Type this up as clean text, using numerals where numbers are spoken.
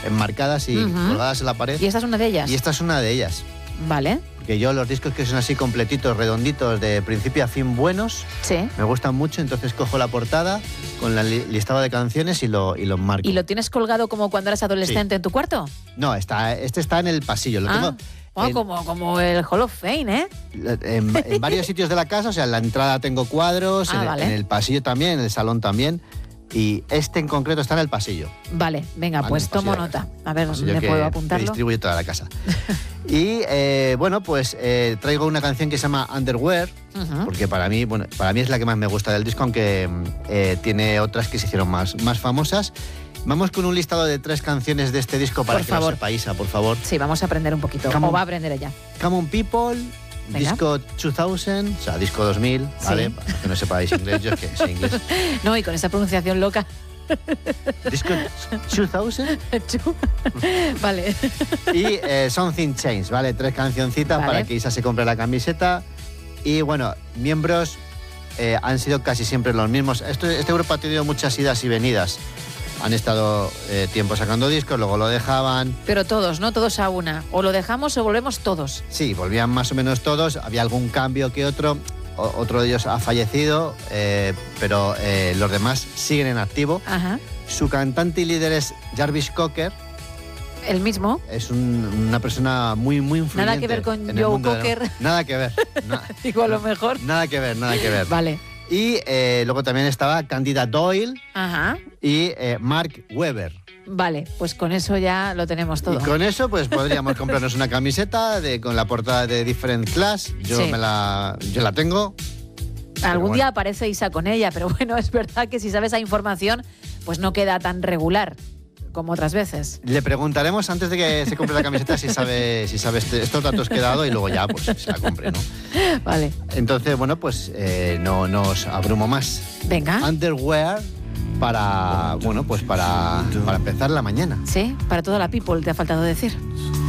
enmarcadas y colgadas en la pared. ¿Y esta es una de ellas? Y esta es una de ellas. Vale. Porque yo los discos que son así completitos, redonditos, de principio a fin buenos, sí, me gustan mucho, entonces cojo la portada con el listado de canciones y lo marco. ¿Y lo tienes colgado como cuando eras adolescente en tu cuarto? No, este está en el pasillo. Lo tengo como el Hall of Fame, ¿eh? En varios sitios de la casa, o sea, en la entrada tengo cuadros, vale. en el pasillo también, en el salón también. Y este en concreto está en el pasillo. Vale, venga, pues tomo nota. A ver, ¿dónde puedo apuntarlo? Distribuye toda la casa. Y bueno, pues traigo una canción que se llama Underwear, porque para mí es la que más me gusta del disco, aunque tiene otras que se hicieron más famosas. Vamos con un listado de 3 canciones de este disco para que lo sepáis, por favor. Sí, vamos a aprender un poquito. ¿Cómo va a aprender ella? Come On People, venga. Disco 2000, o sea, disco 2000, ¿vale? Sí. Para que no sepáis inglés, yo es que sé inglés. No, y con esa pronunciación loca. Disco 2000. Vale. Y Something Changed, ¿vale? 3 cancioncitas para que Isa se compre la camiseta. Y bueno, miembros han sido casi siempre los mismos. Este grupo ha tenido muchas idas y venidas. Han estado tiempo sacando discos, luego lo dejaban. Pero todos, ¿no? Todos a una. O lo dejamos o volvemos todos. Sí, volvían más o menos todos. Había algún cambio que otro. Otro de ellos ha fallecido, pero los demás siguen en activo. Ajá. Su cantante y líder es Jarvis Cocker. ¿El mismo? Es una persona muy influyente. Nada que ver con Joe Cocker. Nada que ver. Digo, a lo mejor. Nada que ver. Vale. Y luego también estaba Candida Doyle. Ajá. Y Mark Webber. Vale, pues con eso ya lo tenemos todo. Y con eso pues podríamos comprarnos una camiseta con la portada de Different Class. Yo la tengo. Algún día aparece Isa con ella, pero bueno, es verdad que si sabes esa información, pues no queda tan regular como otras veces. Le preguntaremos antes de que se compre la camiseta si sabe estos datos que he dado y luego ya pues se la compre, ¿no? Vale. Entonces, bueno, pues no os abrumo más. Venga. Underwear para empezar la mañana. Sí, para toda la people, te ha faltado decir.